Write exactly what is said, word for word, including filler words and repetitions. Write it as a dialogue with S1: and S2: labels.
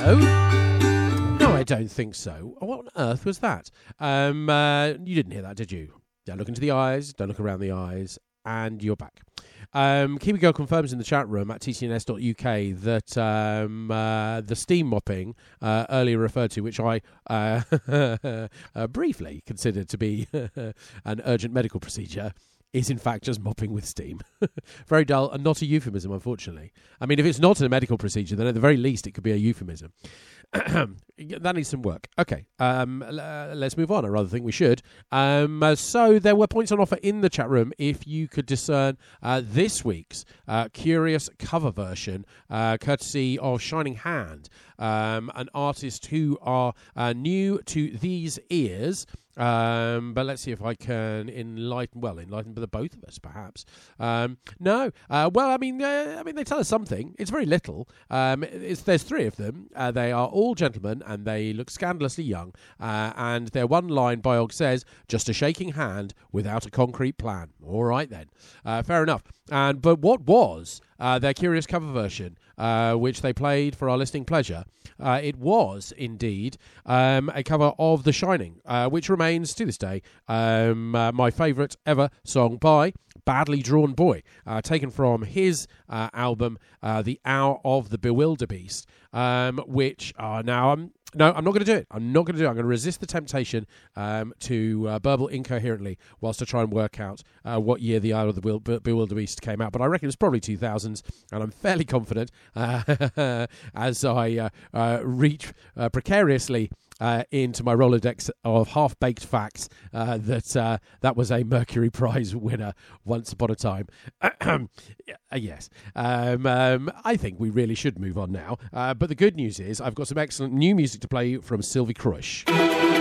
S1: No. No, I don't think so. What on earth was that? Um, uh, you didn't hear that, did you? Don't look into the eyes, don't look around the eyes, and you're back. Um, Kiwi Girl confirms in the chat room at t c n s dot u k that um, uh, the steam mopping uh, earlier referred to, which I uh, uh, briefly considered to be an urgent medical procedure, is in fact just mopping with steam. Very dull and not a euphemism, unfortunately. I mean, if it's not a medical procedure, then at the very least it could be a euphemism. That needs some work. Okay, um, uh, let's move on. I rather think we should. Um, uh, so there were points on offer in the chat room if you could discern uh, this week's uh, curious cover version, uh, courtesy of Shining Hand, um, an artist who are uh, new to these ears. Um, but let's see if I can enlighten, well, enlighten the both of us, perhaps. Um, no, uh, well, I mean, uh, I mean, they tell us something. It's very little. Um, it's, there's three of them. Uh, they are all gentlemen, and they look scandalously young. Uh, and their one line biog says, "Just a shaking hand without a concrete plan." All right then, uh, fair enough. And but what was uh, their curious cover version, uh, which they played for our listening pleasure? Uh, it was indeed um, a cover of The Shining, uh, which remains to this day um, uh, my favourite ever song by Badly Drawn Boy, uh, taken from his uh, album uh, The Hour of the Bewilderbeast, um, which are now... Um, No, I'm not going to do it. I'm not going to do it. I'm going to resist the temptation um, to uh, burble incoherently whilst I try and work out uh, what year The Hour of the Bewil- Bewilderbeast came out. But I reckon it's probably two thousands, and I'm fairly confident uh, as I uh, uh, reach uh, precariously Uh, into my Rolodex of half-baked facts uh, that uh, that was a Mercury Prize winner once upon a time. uh, yes. Um, um, I think we really should move on now. Uh, but the good news is I've got some excellent new music to play from Sylvie Crush.